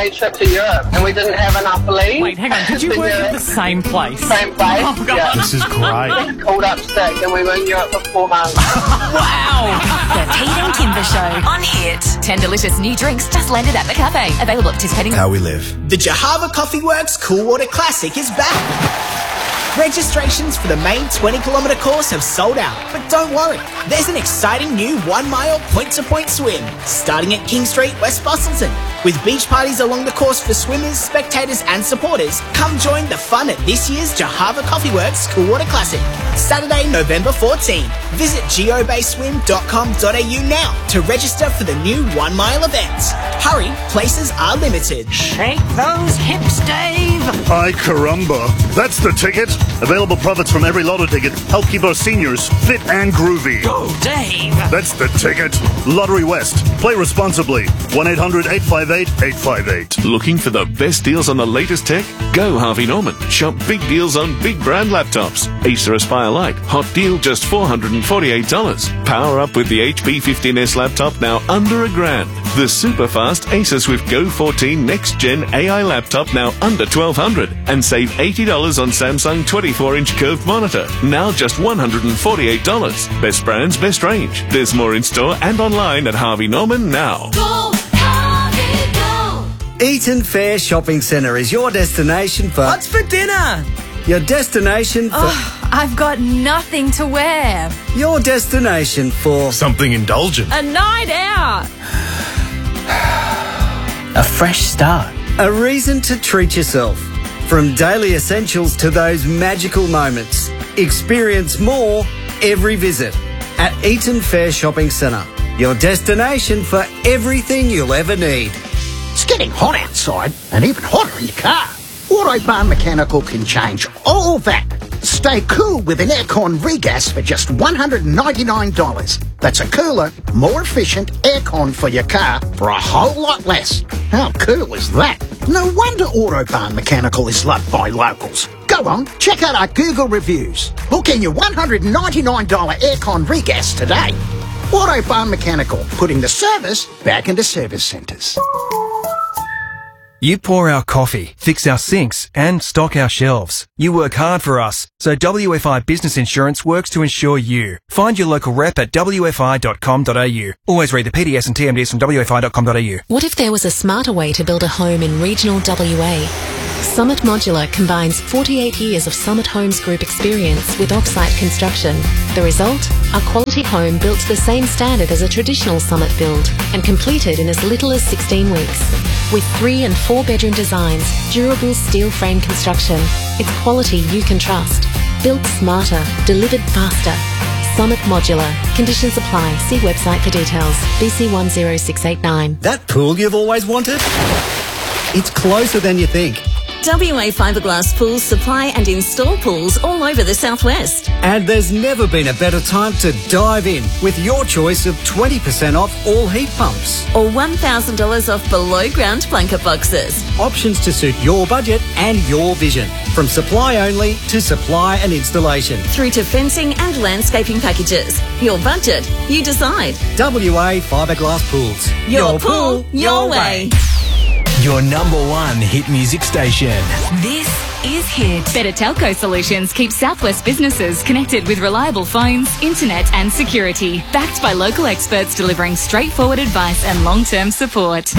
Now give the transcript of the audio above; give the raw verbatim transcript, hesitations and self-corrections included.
one-way trip to Europe, and we didn't have enough leave. Wait, hang on. Did you work at the same place? Same place. Oh, God. Yeah. This is great. Called up sick, and we were in Europe for four months. Wow. The Pete and Kimber Show on Hit. Ten delicious new drinks just landed at the cafe. Available at participating. How we live. The Jahava Coffee Works Cool Water Classic is back. Registrations for the main twenty kilometre course have sold out, but don't worry, there's an exciting new one mile point-to-point swim starting at King Street, West Busselton. With beach parties along the course for swimmers, spectators and supporters, come join the fun at this year's Jahava Coffee Works Cool Water Classic, Saturday, November fourteenth. Visit geobaseswim dot com dot a u now to register for the new one mile event. Hurry, places are limited. Shake those hips, Dave. Ay caramba. That's the ticket. Available profits from every lotto ticket help keep our seniors fit and groovy. Go, Dave. That's the ticket. Lottery West. Play responsibly. one eight hundred eight five eight eight five eight. Looking for the best deals on the latest tech? Go Harvey Norman. Shop big deals on big brand laptops. Acer Aspire Lite. Hot deal just four hundred forty-eight dollars. Power up with the H P fifteen S laptop now under a grand. The super fast Acer Swift Go fourteen Next Gen A I laptop now under twelve hundred dollars. And save eighty dollars on Samsung twenty-four inch curved monitor. Now just one hundred forty-eight dollars. Best brands, best range. There's more in store and online at Harvey Norman now. Go, Harvey, go! Eaton Fair Shopping Centre is your destination for... What's for dinner? Your destination for... Oh, I've got nothing to wear. Your destination for... Something indulgent. A night out. A fresh start. A reason to treat yourself. From daily essentials to those magical moments. Experience more every visit at Eaton Fair Shopping Centre. Your destination for everything you'll ever need. It's getting hot outside and even hotter in your car. Autobahn Mechanical can change all that. Stay cool with an aircon regas for just one hundred ninety-nine dollars. That's a cooler, more efficient aircon for your car for a whole lot less. How cool is that? No wonder Autobahn Mechanical is loved by locals. Go on, check out our Google reviews. Book in your one hundred ninety-nine dollars aircon regas today. Autobahn Mechanical, putting the service back into service centres. You pour our coffee, fix our sinks, and stock our shelves. You work hard for us, so W F I Business Insurance works to insure you. Find your local rep at w f i dot com dot a u. Always read the P D S and T M Ds from w f i dot com dot a u. What if there was a smarter way to build a home in regional W A? Summit Modular combines forty-eight years of Summit Homes Group experience with off-site construction. The result? A quality home built to the same standard as a traditional Summit build and completed in as little as sixteen weeks. With three and four bedroom designs, durable steel frame construction, it's quality you can trust. Built smarter, delivered faster. Summit Modular. Conditions apply. See website for details. B C one zero six eight nine. That pool you've always wanted? It's closer than you think. W A Fiberglass Pools supply and install pools all over the southwest. And there's never been a better time to dive in with your choice of twenty percent off all heat pumps. Or one thousand dollars off below ground blanket boxes. Options to suit your budget and your vision. From supply only to supply and installation. Through to fencing and landscaping packages. Your budget, you decide. W A Fiberglass Pools. Your, your pool, your, your way. way. Your number one hit music station. This is Hit. Better Telco Solutions keep Southwest businesses connected with reliable phones, internet and security. Backed by local experts delivering straightforward advice and long-term support.